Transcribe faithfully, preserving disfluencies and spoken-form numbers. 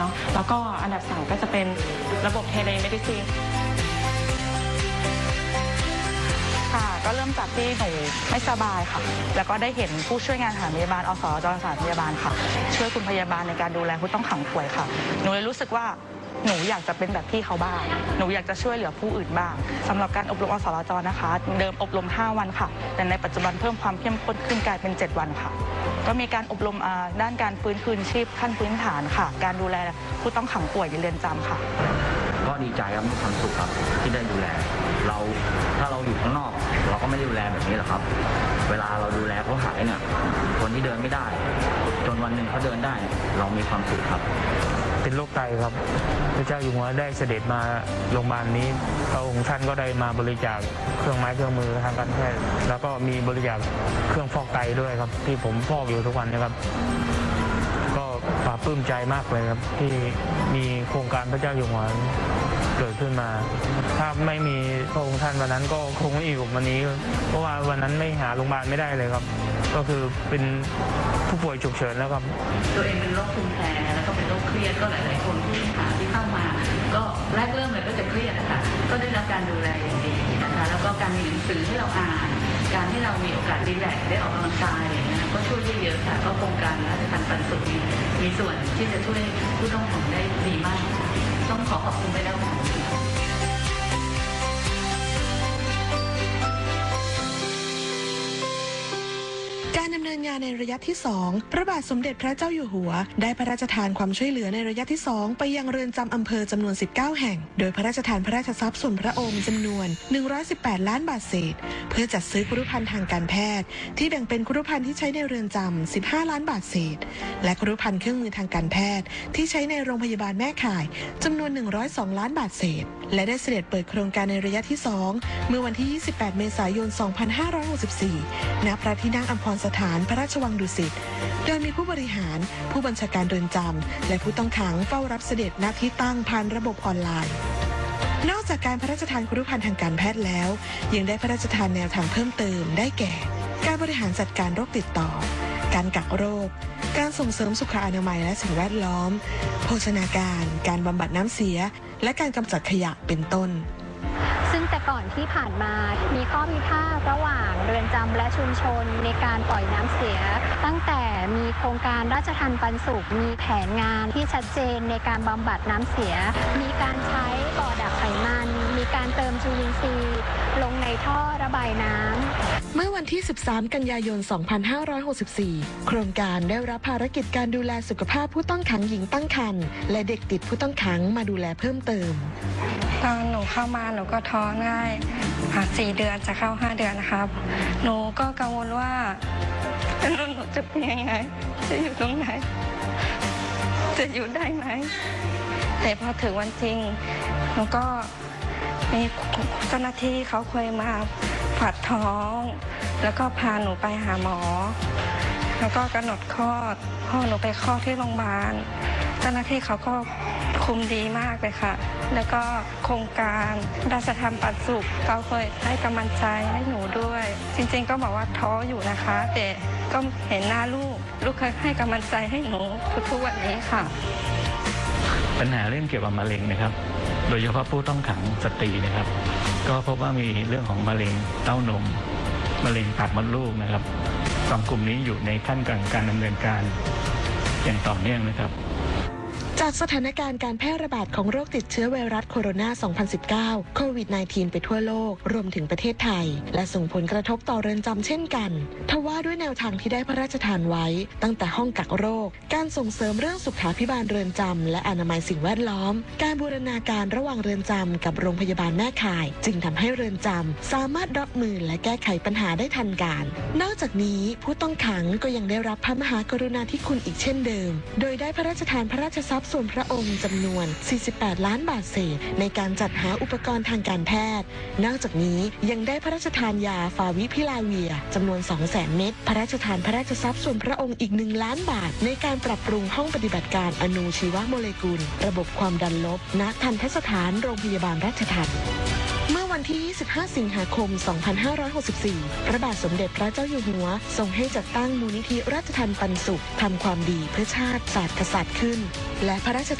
นาะแล้วก็อันดับสามก็จะเป็นระบบเทเลเมดิซินค่ะก็เริ่มจากที่หนูไม่สบายค่ะแล้วก็ได้เห็นผู้ช่วยงานสถานพยาบาลอสจสถานพยาบาลค่ะช่วยคุณพยาบาลในการดูแลผู้ต้องขังป่วยค่ะหนูเลยรู้สึกว่าหนูอยากจะเป็นแบบพี่เขาบ้างหนูอยากจะช่วยเหลือผู้อื่นบ้างสำหรับการอบรมอสจนะคะเดิมอบรมห้าวันค่ะแต่ในปัจจุบันเพิ่มความเข้มข้นขึ้นกลายเป็นเจ็ดวันค่ะก็มีการอบรมด้านการฟื้นคืนชีพขั้นพื้นฐานค่ะการดูแลผู้ต้องขังป่วยในเรือนจำค่ะก็ดีใจครับมีความสุขครับที่ได้ดูแลเราถ้าเราอยู่ข้างนอกเราก็ไม่ได้ดูแลแบบนี้หรอกครับเวลาเราดูแลเขาหายเนี่ยคนที่เดินไม่ได้จนวันหนึ่งเขาเดินได้เรามีความสุขครับเป็นโรคไตครับพระเจ้าอยู่หัวได้เสด็จมาโรงพยาบาลนี้พระองค์ท่านก็ได้มาบริจาคเครื่องไม้เครื่องมือทางการแพทย์แล้วก็มีบริจาคเครื่องฟอกไตด้วยครับที่ผมฟอกอยู่ทุกวันนะครับก็ปลาบปลื้มใจมากเลยครับที่มีโครงการพระเจ้าอยู่หัวเกิดขึ้นมาถ้าไม่มีพระองค์ท่านวันนั้นก็คงไม่อยู่วันนี้เพราะว่าวันนั้นไม่หาโรงพยาบาลไม่ได้เลยครับก็คือเป็นผู้ป่วยฉุกเฉินแล้วครับตัวเองเป็นโรคภูมิแพ้แล้วก็เป็นโรคเครียดก็หลายๆคนที่หาที่เข้ามาก็แรกเริ่มเลยก็จะเครียดนะคะก็ได้รับการดูแลอย่างดีนะคะแล้วก็การมีหนังสือให้เราอ่านการที่เรามีโอกาสรีแลกซ์ได้ออกกำลังกายอะไรเงี้ยก็ช่วยได้เยอะค่ะก็โครงการราชทัณฑ์ปันสุขนี้มีส่วนที่จะช่วยผู้ต้องขังได้ดีมากต้องขอขอบคุณไปแล้วค่ะการดำเนินงานในระยะที่สองพระบาทสมเด็จพระเจ้าอยู่หัวได้พระราชทานความช่วยเหลือในระยะที่สองไปยังเรือนจำอำเภอจำนวนสิบเก้าแห่งโดยพระราชทานพระราชทรัพย์ส่วนพระองค์จำนวนหนึ่งร้อยสิบแปดล้านบาทเศษเพื่อจัดซื้อครุภัณฑ์ทางการแพทย์ที่แบ่งเป็นครุภัณฑ์ที่ใช้ในเรือนจำสิบห้าล้านบาทเศษและครุภัณฑ์เครื่องมือทางการแพทย์ที่ใช้ในโรงพยาบาลแม่ข่ายจำนวนหนึ่งร้อยสองล้านบาทเศษและได้เสด็จเปิดโครงการในระยะที่สองเมื่อวันที่ยี่สิบแปดเมษายนสองพันห้าร้อยหกสิบสี่ณพระที่นั่งอัมพรสถานพระราชวังดุสิตโดยมีผู้บริหารผู้บัญชาการเรือนจำและผู้ต้องขังเฝ้ารับเสด็จณที่ตั้งผ่านระบบออนไลน์นอกจากการพระราชทานครุภัณฑ์ทางการแพทย์แล้วยังได้พระราชทานแนวทางเพิ่มเติมได้แก่การบริหารจัดการโรคติดต่อการกักโรคการส่งเสริมสุขอนามัยและสิ่งแวดล้อมโภชนาการการบำบัดน้ำเสียและการกำจัดขยะเป็นต้นซึ่งแต่ก่อนที่ผ่านมามีข้อพิพาทระหว่างเรือนจำและชุมชนในการปล่อยน้ำเสียตั้งแต่มีโครงการราชทัณฑ์ปันสุขมีแผนงานที่ชัดเจนในการบำบัดน้ำเสียมีการใช้บ่อดักไขมันมีการเติมจุลินทรีย์ลงในท่อระบายน้ำเมื่อวันที่สิบสามกันยายนสองพันห้าร้อยหกสิบสี่โครงการได้รับภารกิจการดูแลสุขภาพผู้ต้องขังหญิงตั้งครรภ์และเด็กติดผู้ต้องขังมาดูแลเพิ่มเติมตอนหนูเข้ามาหนูก็ท้องง่ายสี่เดือนจะเข้าห้าเดือนนะครับหนูก็กังวลว่าหนูจะเป็นยังไงจะอยู่ตรงไหนจะอยู่ได้ไหมแต่พอถึงวันจริงหนูก็มีเจ้าหน้าที่เขาเคยมาผัดท้องแล้วก็พาหนูไปหาหมอแล้วก็กำหนดคลอดพ่อหนูไปคลอดที่โรงพยาบาลเจ้าหน้าที่เขาก็คุมดีมากเลยค่ะแล้วก็โครงการราชทัณฑ์ปันสุขเขาเคยให้กำลังใจให้หนูด้วยจริงๆก็บอกว่าท้ออยู่นะคะแต่ก็เห็นหน้าลูกลูกเคยให้กำลังใจให้หนูทุกๆวันนี้ค่ะปัญหาเรื่องเกี่ยวกับมะเร็งนะครับโดยเฉพาะผู้ต้องขังสตรีนะครับก็พบว่ามีเรื่องของมะเร็งเต้านมมะเร็งปากมดลูกนะครับสองกลุ่มนี้อยู่ในขั้นกลางการดำเนินการอย่างต่อเนื่องนะครับจากสถานการณ์การแพร่ระบาดของโรคติดเชื้อไวรัสโคโรนา สองพันสิบเก้า โควิด สิบเก้า ไปทั่วโลกรวมถึงประเทศไทยและส่งผลกระทบต่อเรือนจำเช่นกันทว่าด้วยแนวทางที่ได้พระราชทานไว้ตั้งแต่ห้องกักโรคการส่งเสริมเรื่องสุขาภิบาลเรือนจำและอนามัยสิ่งแวดล้อมการบูรณาการระหว่างเรือนจำกับโรงพยาบาลแม่ข่ายจึงทำให้เรือนจำสามารถรับมือและแก้ไขปัญหาได้ทันการนอกจากนี้ผู้ต้องขังก็ยังได้รับพระมหากรุณาธิคุณอีกเช่นเดิมโดยได้พระราชทานพระราชทรัพย์ส่วนพระองค์จำนวน สี่สิบแปด ล้านบาทเศษในการจัดหาอุปกรณ์ทางการแพทย์นอกจากนี้ยังได้พระราชทานยาฟาวิพิลาเวียจำนวน สองแสน เม็ดพระราชทานพระราชทรัพย์ส่วนพระองค์อีก หนึ่ง ล้านบาทในการปรับปรุงห้องปฏิบัติการอนูชีวโมเลกุลระบบความดันลบณทันตสถานโรงพยาบาลราชทัณฑ์เมื่อวันที่ ยี่สิบห้า สิงหาคม สองพันห้าร้อยหกสิบสี่ พระบาทสมเด็จพระเจ้าอยู่หัวทรงให้จัดตั้งมูลนิธิราชทัณฑ์ปันสุขทำความดีเพื่อชาติศาสตร์กษัตริย์ขึ้นและพระราช